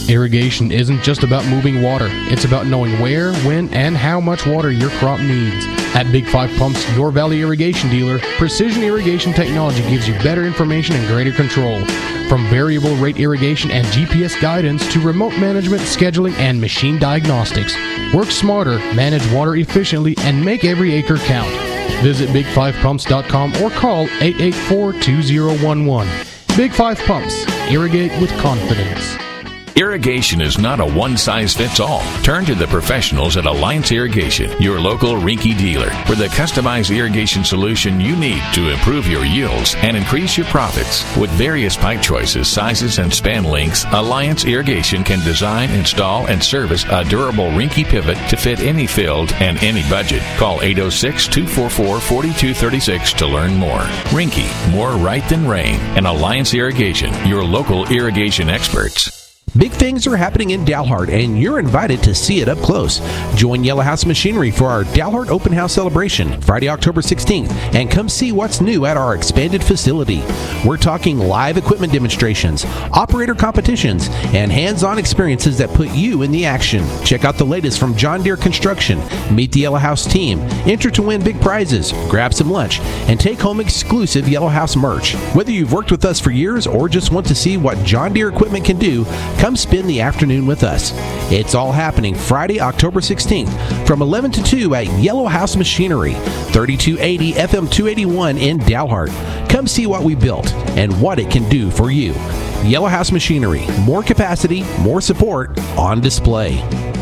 Irrigation isn't just about moving water. It's about knowing where, when, and how much water your crop needs. At Big 5 Pumps, your Valley Irrigation dealer, precision irrigation technology gives you better information and greater control. From variable rate irrigation and GPS guidance to remote management, scheduling, and machine diagnostics. Work smarter, manage water efficiently, and make every acre count. Visit big5pumps.com or call 884-2011. Big 5 Pumps. Irrigate with confidence. Irrigation is not a one-size-fits-all. Turn to the professionals at Alliance Irrigation, your local Rinky dealer, for the customized irrigation solution you need to improve your yields and increase your profits. With various pipe choices, sizes, and span lengths, Alliance Irrigation can design, install, and service a durable Rinky pivot to fit any field and any budget. Call 806-244-4236 to learn more. Rinky, more right than rain. And Alliance Irrigation, your local irrigation experts. Big things are happening in Dalhart, and you're invited to see it up close. Join Yellow House Machinery for our Dalhart Open House celebration, Friday, October 16th, and come see what's new at our expanded facility. We're talking live equipment demonstrations, operator competitions, and hands-on experiences that put you in the action. Check out the latest from John Deere Construction, meet the Yellow House team, enter to win big prizes, grab some lunch, and take home exclusive Yellow House merch. Whether you've worked with us for years or just want to see what John Deere equipment can do, come spend the afternoon with us. It's all happening Friday, October 16th from 11 to 2 at Yellow House Machinery, 3280 FM 281 in Dalhart. Come see what we built and what it can do for you. Yellow House Machinery, more capacity, more support on display.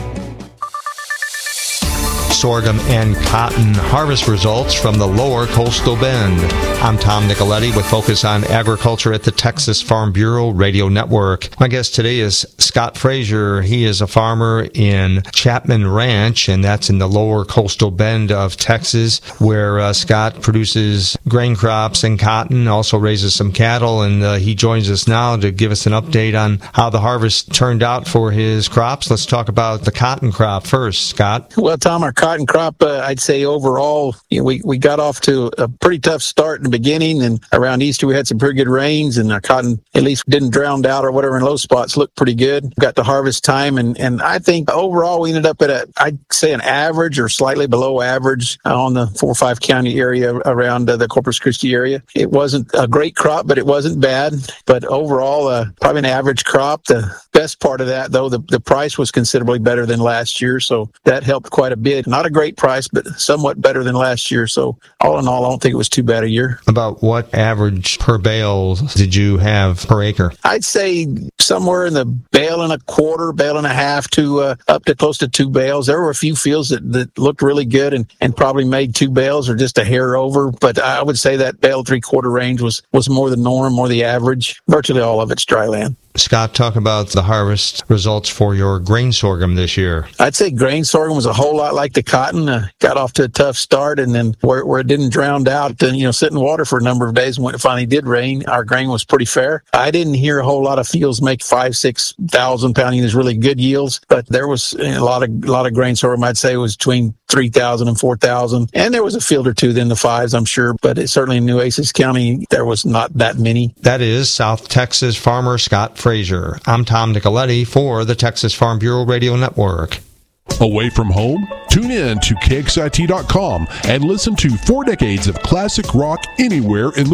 Sorghum and cotton harvest results from the lower coastal bend. I'm Tom Nicoletti with Focus on Agriculture at the Texas Farm Bureau Radio Network. My guest today is Scott Frazier. He is a farmer in Chapman Ranch, and that's in the lower coastal bend of Texas, where Scott produces grain crops and cotton, also raises some cattle, and he joins us now to give us an update on how the harvest turned out for his crops. Let's talk about the cotton crop first, Scott. Well, Tom, our cotton crop, I'd say overall, we got off to a pretty tough start in the beginning, and around Easter we had some pretty good rains, and our cotton at least didn't drown out or whatever in low spots, looked pretty good. Got to harvest time, and I think overall we ended up at I'd say an average or slightly below average on the 4 or 5 county area around the Corpus Christi area. It wasn't a great crop, but it wasn't bad. But overall, probably an average crop. The best part of that, though, the price was considerably better than last year, so that helped quite a bit. Not a great price, but somewhat better than last year. So all in all, I don't think it was too bad a year. About what average per bale did you have per acre? I'd say somewhere in the bale and a quarter, bale and a half to up to close to 2 bales. There were a few fields that looked really good and probably made 2 bales or just a hair over. But I would say that bale 3/4 range was more the norm, more the average. Virtually all of it's dry land. Scott, talk about the harvest results for your grain sorghum this year. I'd say grain sorghum was a whole lot like the cotton. Got off to a tough start, and then where it didn't drown out, sit in water for a number of days. When it finally did rain, our grain was pretty fair. I didn't hear a whole lot of fields make 5,000-6,000 pound yields, really good yields, but there was a lot of grain sorghum. I'd say it was between 3,000 and 4,000, and there was a field or two in the 5s, I'm sure, but certainly in Nueces County there was not that many. That is South Texas farmer Scott Frazier. I'm Tom Nicoletti for the Texas Farm Bureau Radio Network. Away from home? Tune in to KXIT.com and listen to 4 decades of classic rock anywhere in the